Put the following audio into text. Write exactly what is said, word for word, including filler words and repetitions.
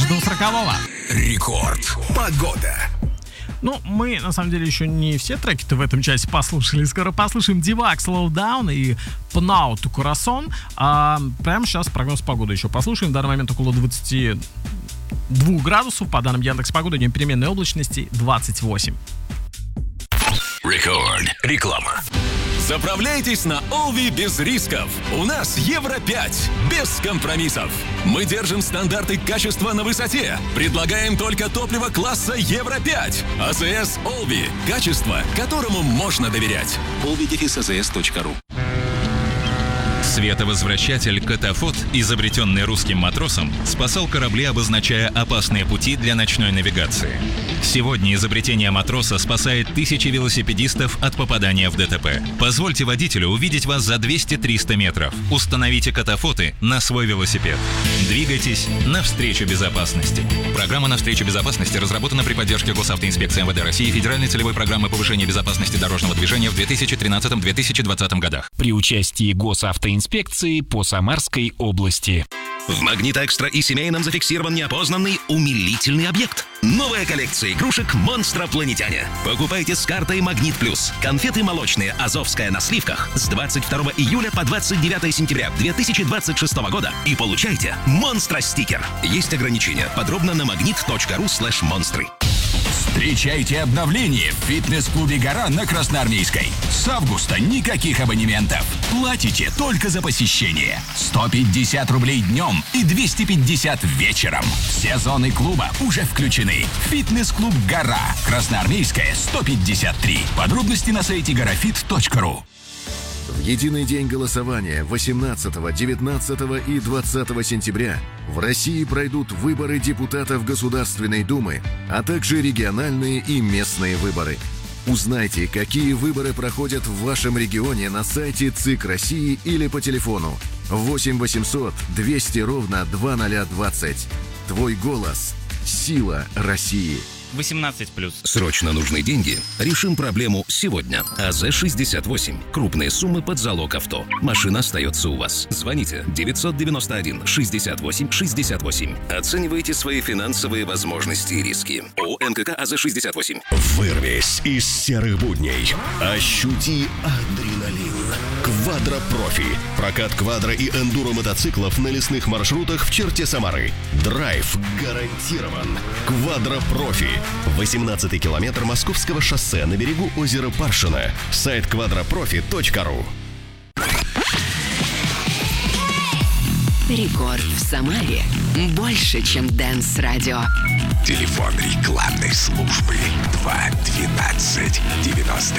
Жду сорокового. Рекорд. Погода. Ну, мы, на самом деле, еще не все треки-то в этом часе послушали. Скоро послушаем Дивак, Slow Down и Pnau to Corazon. А прямо сейчас прогноз погоды еще послушаем. В данный момент около двадцати двух градусов. По данным Яндекс.Погоды, днем переменной облачности двадцать восемь. Рекорд. Реклама. Заправляйтесь на Олви без рисков. У нас Евро пять. Без компромиссов. Мы держим стандарты качества на высоте. Предлагаем только топливо класса Евро пять. АЗС Олви. Качество, которому можно доверять. олви дефис а зэ эс точка ру. Световозвращатель «Катафот», изобретенный русским матросом, спасал корабли, обозначая опасные пути для ночной навигации. Сегодня изобретение матроса спасает тысячи велосипедистов от попадания в ДТП. Позвольте водителю увидеть вас за двести-триста метров. Установите «Катафоты» на свой велосипед. Двигайтесь навстречу безопасности. Программа «Навстречу безопасности» разработана при поддержке Госавтоинспекции эм вэ дэ России и Федеральной целевой программы повышения безопасности дорожного движения в две тысячи тринадцатом — две тысячи двадцатом годах. При участии Госавтоинспекции по Самарской области. В «Магнит Экстра» и семейном зафиксирован неопознанный умилительный объект. Новая коллекция игрушек «Монстропланетяне». Покупайте с картой «Магнит Плюс». Конфеты молочные «Азовская» на сливках с двадцать второго июля по двадцать девятое сентября две тысячи двадцать шестого года и получайте «Монстро-стикер». Есть ограничения. Подробно на магнит точка ру слэш монстры. Встречайте обновление в фитнес-клубе «Гора» на Красноармейской. С августа никаких абонементов. Платите только за посещение. сто пятьдесят рублей днем и двести пятьдесят вечером. Все зоны клуба уже включены. Фитнес-клуб «Гора». Красноармейская, сто пятьдесят три. Подробности на сайте горафит точка ру. В единый день голосования восемнадцатого, девятнадцатого и двадцатого сентября в России пройдут выборы депутатов Государственной Думы, а также региональные и местные выборы. Узнайте, какие выборы проходят в вашем регионе на сайте ЦИК России или по телефону восемь восемьсот двести ровно двадцать двадцать. Твой голос – сила России. восемнадцать плюс. Срочно нужны деньги? Решим проблему сегодня. а зэ шестьдесят восемь. Крупные суммы под залог авто. Машина остается у вас. Звоните девятьсот девяносто один шестьдесят восемь шестьдесят восемь. Оценивайте свои финансовые возможности и риски. ООО эн ка ка а зэ шестьдесят восемь. Вырвись из серых будней. Ощути адреналин. Квадро-профи. Прокат квадро и эндуро мотоциклов на лесных маршрутах в черте Самары. Драйв гарантирован. Квадро-профи. восемнадцатый километр Московского шоссе на берегу озера Паршино. Сайт квадропрофи точка ру. Рекорд в Самаре. Больше, чем Дэнс-радио. Телефон рекламной службы два двенадцать девяносто.